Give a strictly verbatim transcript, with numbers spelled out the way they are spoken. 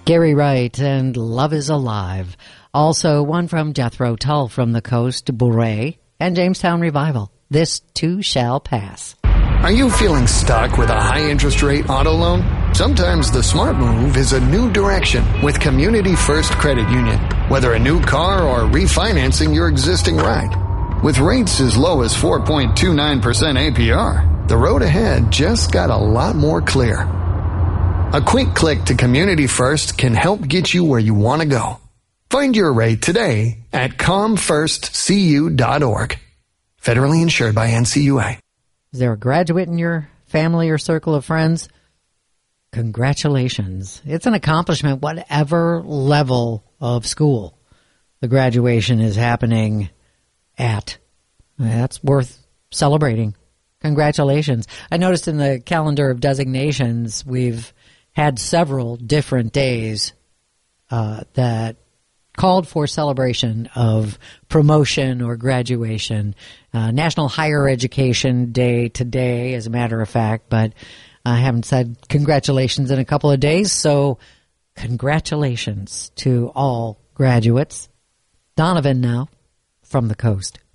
Gary Wright and Love is Alive. Also, one from Jethro Tull from the Coast, Bourrée, and Jamestown Revival. This too shall pass. Are you feeling stuck with a high-interest rate auto loan? Sometimes the smart move is a new direction with Community First Credit Union. Whether a new car or refinancing your existing ride. With rates as low as four point two nine percent A P R, the road ahead just got a lot more clear. A quick click to Community First can help get you where you want to go. Find your rate today at com first c u dot org. Federally insured by N C U A. Is there a graduate in your family or circle of friends? Congratulations. It's an accomplishment, whatever level of school the graduation is happening at. That's worth celebrating. Congratulations. I noticed in the calendar of designations, we've had several different days uh, that called for celebration of promotion or graduation. Uh, National Higher Education Day today, as a matter of fact, but I haven't said congratulations in a couple of days, so congratulations to all graduates. Donovan now from the Coast.